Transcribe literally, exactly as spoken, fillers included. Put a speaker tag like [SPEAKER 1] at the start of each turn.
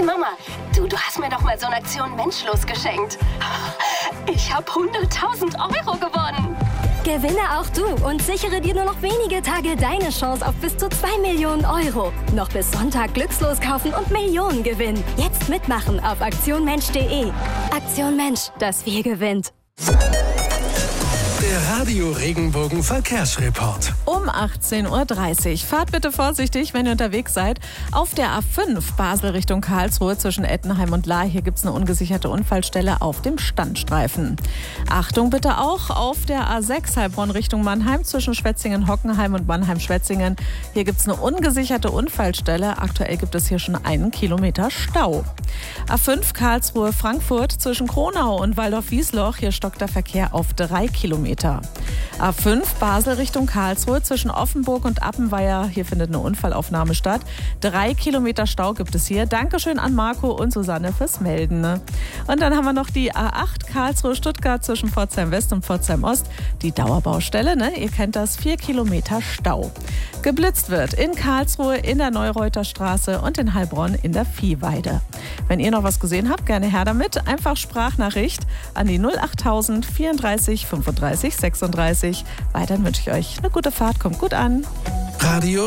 [SPEAKER 1] Mama, du, du hast mir doch mal so eine Aktion Menschlos geschenkt. Ich habe hunderttausend Euro gewonnen.
[SPEAKER 2] Gewinne auch du und sichere dir nur noch wenige Tage deine Chance auf bis zu zwei Millionen Euro. Noch bis Sonntag Glückslos kaufen und Millionen gewinnen. Jetzt mitmachen auf aktion mensch punkt de. Aktion Mensch, das Wir gewinnt.
[SPEAKER 3] Der Radio Regenbogen Verkehrsreport.
[SPEAKER 4] Um achtzehn Uhr dreißig. Fahrt bitte vorsichtig, wenn ihr unterwegs seid. Auf der A fünf Basel Richtung Karlsruhe zwischen Ettenheim und Lahr. Hier gibt es eine ungesicherte Unfallstelle auf dem Standstreifen. Achtung bitte auch auf der A sechs Heilbronn Richtung Mannheim zwischen Schwetzingen-Hockenheim und Mannheim-Schwetzingen. Hier gibt es eine ungesicherte Unfallstelle. Aktuell gibt es hier schon einen Kilometer Stau. A fünf Karlsruhe-Frankfurt zwischen Kronau und Waldorf-Wiesloch. Hier stockt der Verkehr auf drei Kilometer. A fünf Basel Richtung Karlsruhe zwischen Offenburg und Appenweier. Hier findet eine Unfallaufnahme statt. Drei Kilometer Stau gibt es hier. Dankeschön an Marco und Susanne fürs Melden. Und dann haben wir noch die A acht Karlsruhe-Stuttgart zwischen Pforzheim West und Pforzheim Ost. Die Dauerbaustelle, ne? Ihr kennt das, vier Kilometer Stau. Geblitzt wird in Karlsruhe, in der Neureuter Straße und in Heilbronn in der Viehweide. Wenn ihr noch was gesehen habt, gerne her damit. Einfach Sprachnachricht an die null achttausend vierunddreißig fünfunddreißig sechsunddreißig. Weiterhin wünsche ich euch eine gute Fahrt. Kommt gut an.
[SPEAKER 3] Radio